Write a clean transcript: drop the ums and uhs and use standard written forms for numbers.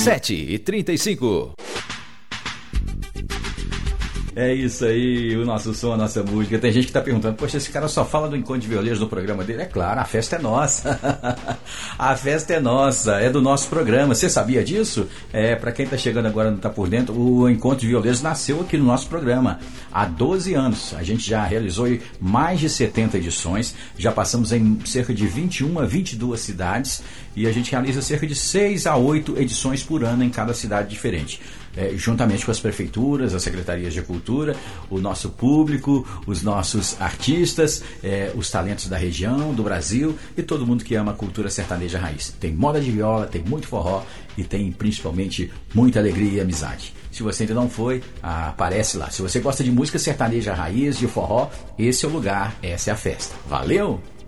7h35. É isso aí, o nosso som, a nossa música. Tem gente que está perguntando, poxa, esse cara só fala do Encontro de Violeiros no programa dele. É claro, a festa é nossa. A festa é nossa, é do nosso programa. Você sabia disso? Para quem está chegando agora e não está por dentro, o Encontro de Violeiros nasceu aqui no nosso programa há 12 anos. A gente já realizou mais de 70 edições, já passamos em cerca de 21 a 22 cidades e a gente realiza cerca de 6 a 8 edições por ano em cada cidade diferente. Juntamente com as prefeituras, as secretarias de cultura, o nosso público, os nossos artistas, os talentos da região, do Brasil e todo mundo que ama a cultura sertaneja raiz. Tem moda de viola, tem muito forró e tem principalmente muita alegria e amizade. Se você ainda não foi, aparece lá. Se você gosta de música sertaneja raiz, de forró, esse é o lugar, essa é a festa. Valeu!